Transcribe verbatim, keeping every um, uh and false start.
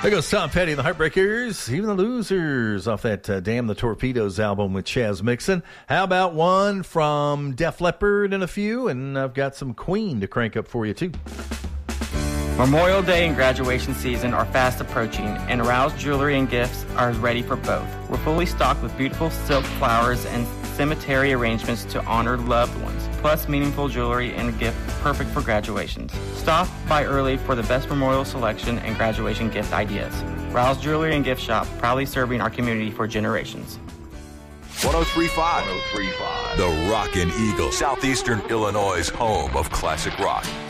There goes Tom Petty and the Heartbreakers, even the Losers, off that uh, Damn the Torpedoes album with Chaz Mixon. How about one from Def Leppard and a few? And I've got some Queen to crank up for you, too. Memorial Day and graduation season are fast approaching, and Rouse Jewelry and Gifts are ready for both. We're fully stocked with beautiful silk flowers and cemetery arrangements to honor loved ones, plus meaningful jewelry and gift perfect for graduations. Stop by early for the best memorial selection and graduation gift ideas. Rouse Jewelry and Gift Shop, proudly serving our community for generations. one oh three point five. one oh three point five. The Rockin' Eagle, Southeastern Illinois' home of classic rock.